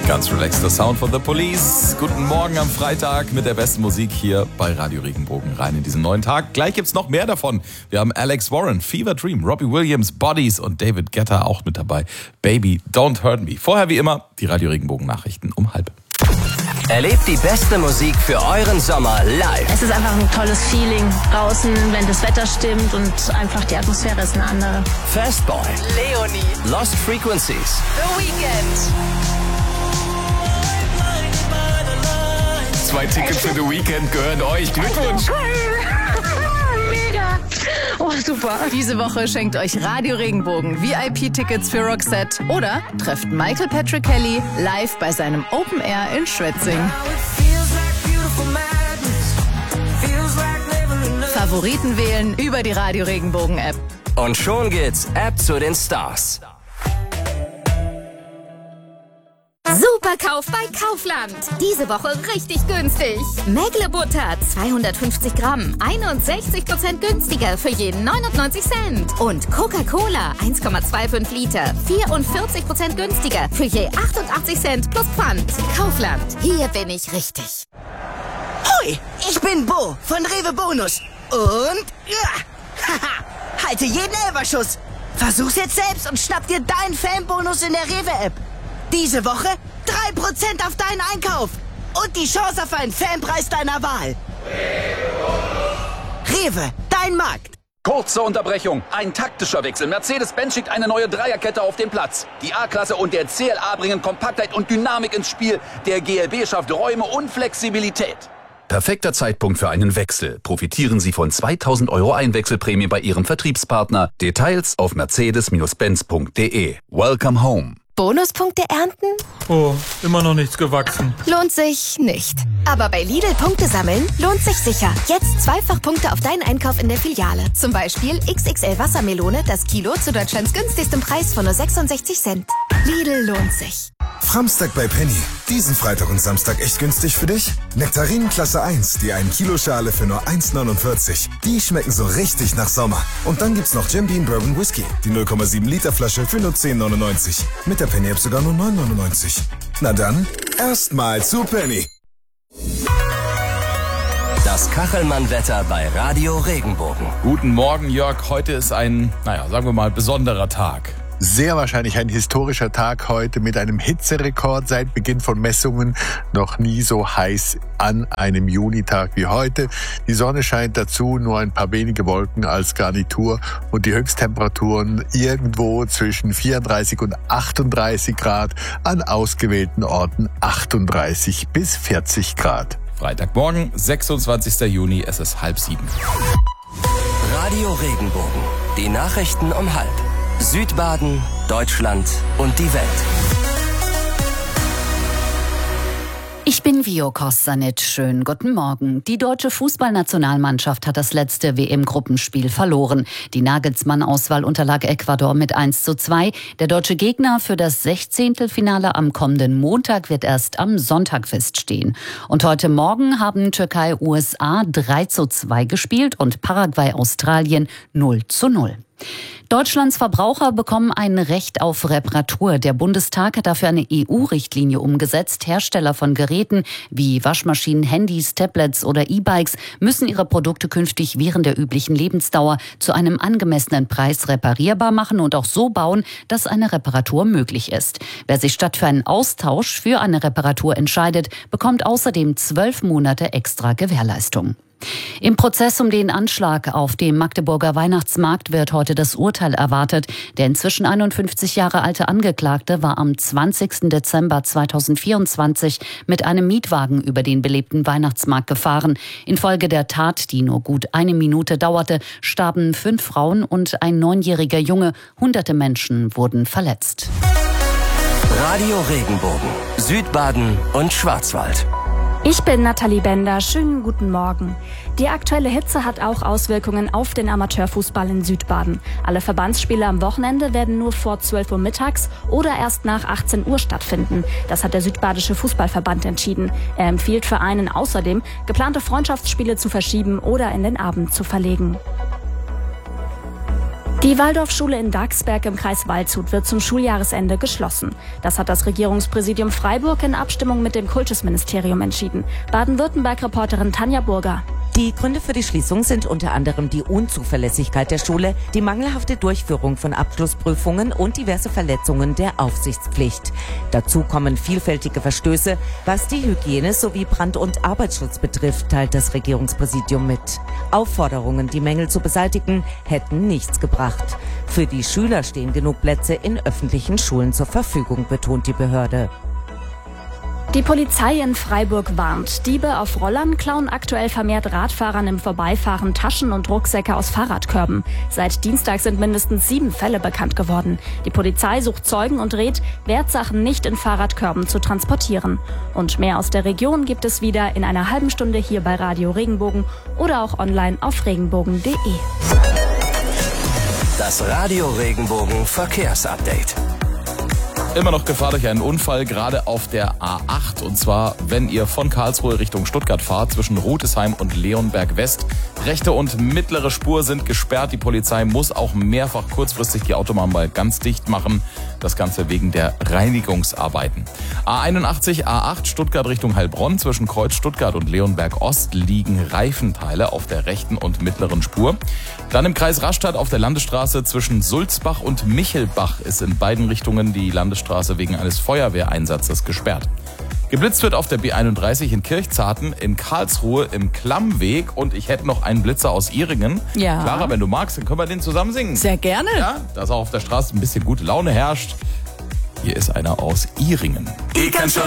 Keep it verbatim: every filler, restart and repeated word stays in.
Ganz relaxter Sound von The Police. Guten Morgen am Freitag mit der besten Musik hier bei Radio Regenbogen. Rein in diesen neuen Tag. Gleich gibt's noch mehr davon. Wir haben Alex Warren, Fever Dream, Robbie Williams, Bodies und David Guetta auch mit dabei. Baby, Don't Hurt Me. Vorher wie immer die Radio Regenbogen Nachrichten um halb. Erlebt die beste Musik für euren Sommer live. Es ist einfach ein tolles Feeling draußen, wenn das Wetter stimmt und einfach die Atmosphäre ist eine andere. Fastboy, Leonie, Lost Frequencies, The Weeknd. Zwei Tickets für The Weeknd gehören euch. Glückwunsch! Mega! Oh, super. Diese Woche schenkt euch Radio Regenbogen V I P-Tickets für Roxette oder trefft Michael Patrick Kelly live bei seinem Open Air in Schwetzing. Favoriten wählen über die Radio Regenbogen App. und schon geht's ab zu den Stars. Superkauf bei Kaufland. Diese Woche richtig günstig. Mägle Butter zweihundertfünfzig Gramm, einundsechzig Prozent günstiger für jeden neunundneunzig Cent. Und Coca-Cola eins Komma fünfundzwanzig Liter, vierundvierzig Prozent günstiger für je achtundachtzig Cent plus Pfand. Kaufland, hier bin ich richtig. Hoi, ich bin Bo von Rewe Bonus. Und ja, haha, halte jeden Elferschuss. Versuch's jetzt selbst und schnapp dir deinen Fanbonus in der Rewe-App. Diese Woche drei Prozent auf deinen Einkauf und die Chance auf einen Fanpreis deiner Wahl. Rewe, dein Markt. Kurze Unterbrechung, ein taktischer Wechsel. Mercedes-Benz schickt eine neue Dreierkette auf den Platz. Die A-Klasse und der C L A bringen Kompaktheit und Dynamik ins Spiel. Der G L B schafft Räume und Flexibilität. Perfekter Zeitpunkt für einen Wechsel. Profitieren Sie von zweitausend Euro Einwechselprämie bei Ihrem Vertriebspartner. Details auf mercedes benz punkt de. Welcome home. Bonuspunkte ernten? Oh, immer noch nichts gewachsen. Lohnt sich nicht. Aber bei Lidl Punkte sammeln lohnt sich sicher. Jetzt zweifach Punkte auf deinen Einkauf in der Filiale. Zum Beispiel X X L Wassermelone, das Kilo zu Deutschlands günstigstem Preis von nur sechsundsechzig Cent. Lidl lohnt sich. Framstag bei Penny. Diesen Freitag und Samstag echt günstig für dich? Nektarinen Klasse eins, die ein Kilo Schale für nur eins neunundvierzig. Die schmecken so richtig nach Sommer. Und dann gibt's noch Jim Beam Bourbon Whisky, die null Komma sieben Liter Flasche für nur zehn neunundneunzig. Mit der Penny App sogar nur neun neunundneunzig. Na dann, erstmal zu Penny. Das Kachelmann-Wetter bei Radio Regenbogen. Guten Morgen, Jörg. Heute ist ein, naja, sagen wir mal, besonderer Tag. Sehr wahrscheinlich ein historischer Tag heute mit einem Hitzerekord seit Beginn von Messungen. Noch nie so heiß an einem Junitag wie heute. Die Sonne scheint dazu, nur ein paar wenige Wolken als Garnitur und die Höchsttemperaturen irgendwo zwischen vierunddreißig und achtunddreißig Grad, an ausgewählten Orten achtunddreißig bis vierzig Grad. Freitagmorgen, sechsundzwanzigster Juni, es ist halb sieben. Radio Regenbogen. Die Nachrichten um halb. Südbaden, Deutschland und die Welt. Ich bin Vio Kostanic. Schönen guten Morgen. Die deutsche Fußballnationalmannschaft hat das letzte W M-Gruppenspiel verloren. Die Nagelsmann-Auswahl unterlag Ecuador mit eins zu zwei. Der deutsche Gegner für das Sechzehntelfinale am kommenden Montag wird erst am Sonntag feststehen. Und heute Morgen haben Türkei U S A drei zu zwei gespielt und Paraguay Australien null zu null. Deutschlands Verbraucher bekommen ein Recht auf Reparatur. Der Bundestag hat dafür eine E U-Richtlinie umgesetzt. Hersteller von Geräten wie Waschmaschinen, Handys, Tablets oder E-Bikes müssen ihre Produkte künftig während der üblichen Lebensdauer zu einem angemessenen Preis reparierbar machen und auch so bauen, dass eine Reparatur möglich ist. Wer sich statt für einen Austausch für eine Reparatur entscheidet, bekommt außerdem zwölf Monate extra Gewährleistung. Im Prozess um den Anschlag auf dem Magdeburger Weihnachtsmarkt wird heute das Urteil erwartet. Der inzwischen einundfünfzig Jahre alte Angeklagte war am zwanzigsten Dezember zweitausendvierundzwanzig mit einem Mietwagen über den belebten Weihnachtsmarkt gefahren. Infolge der Tat, die nur gut eine Minute dauerte, starben fünf Frauen und ein neunjähriger Junge. Hunderte Menschen wurden verletzt. Radio Regenbogen. Südbaden und Schwarzwald. Ich bin Nathalie Bender. Schönen guten Morgen. Die aktuelle Hitze hat auch Auswirkungen auf den Amateurfußball in Südbaden. Alle Verbandsspiele am Wochenende werden nur vor zwölf Uhr mittags oder erst nach achtzehn Uhr stattfinden. Das hat der Südbadische Fußballverband entschieden. Er empfiehlt Vereinen außerdem, geplante Freundschaftsspiele zu verschieben oder in den Abend zu verlegen. Die Waldorfschule in Daxberg im Kreis Waldshut wird zum Schuljahresende geschlossen. Das hat das Regierungspräsidium Freiburg in Abstimmung mit dem Kultusministerium entschieden. Baden-Württemberg-Reporterin Tanja Burger. Die Gründe für die Schließung sind unter anderem die Unzuverlässigkeit der Schule, die mangelhafte Durchführung von Abschlussprüfungen und diverse Verletzungen der Aufsichtspflicht. Dazu kommen vielfältige Verstöße, was die Hygiene sowie Brand- und Arbeitsschutz betrifft, teilt das Regierungspräsidium mit. Aufforderungen, die Mängel zu beseitigen, hätten nichts gebracht. Für die Schüler stehen genug Plätze in öffentlichen Schulen zur Verfügung, betont die Behörde. Die Polizei in Freiburg warnt. Diebe auf Rollern klauen aktuell vermehrt Radfahrern im Vorbeifahren Taschen und Rucksäcke aus Fahrradkörben. Seit Dienstag sind mindestens sieben Fälle bekannt geworden. Die Polizei sucht Zeugen und rät, Wertsachen nicht in Fahrradkörben zu transportieren. Und mehr aus der Region gibt es wieder in einer halben Stunde hier bei Radio Regenbogen oder auch online auf regenbogen punkt de. Das Radio Regenbogen Verkehrsupdate. Immer noch Gefahr durch einen Unfall, gerade auf der A acht. Und zwar, wenn ihr von Karlsruhe Richtung Stuttgart fahrt, zwischen Rudesheim und Leonberg West. Rechte und mittlere Spur sind gesperrt. Die Polizei muss auch mehrfach kurzfristig die Autobahn mal ganz dicht machen. Das Ganze wegen der Reinigungsarbeiten. A einundachtzig, A acht, Stuttgart Richtung Heilbronn. Zwischen Kreuz Stuttgart und Leonberg Ost liegen Reifenteile auf der rechten und mittleren Spur. Dann im Kreis Rastatt auf der Landesstraße zwischen Sulzbach und Michelbach ist in beiden Richtungen die Landesstraße wegen eines Feuerwehreinsatzes gesperrt. Geblitzt wird auf der B einunddreißig in Kirchzarten, in Karlsruhe im Klammweg und ich hätte noch einen Blitzer aus Ihringen. Ja. Clara, wenn du magst, dann können wir den zusammen singen. Sehr gerne. Ja, dass auch auf der Straße ein bisschen gute Laune herrscht. Hier ist einer aus Ihringen. Ich kann schon